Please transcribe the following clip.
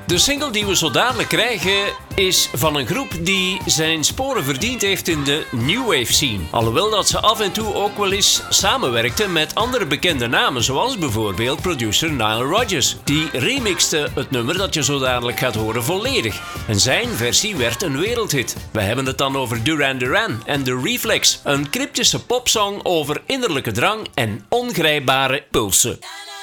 De single die we zo dadelijk krijgen is van een groep die zijn sporen verdiend heeft in de New Wave scene. Alhoewel dat ze af en toe ook wel eens samenwerkten met andere bekende namen, zoals bijvoorbeeld producer Nile Rodgers. Die remixte het nummer dat je zo dadelijk gaat horen volledig. En zijn versie werd een wereldhit. We hebben het dan over Duran Duran en The Reflex. Een cryptische popsong over innerlijke drang en ongrijpbare pulsen.